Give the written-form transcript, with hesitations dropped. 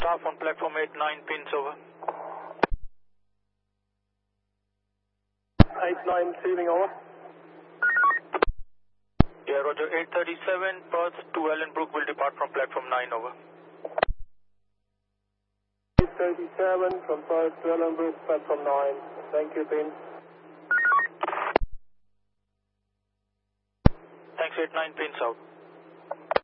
staff on platform 89 pins over. 89 receiving over. Yeah, Roger. 837 Perth to Ellenbrook will depart from platform 9 over. 837 from Perth to Ellenbrook, platform 9. Thank you, pin. Thanks, 89 pins out.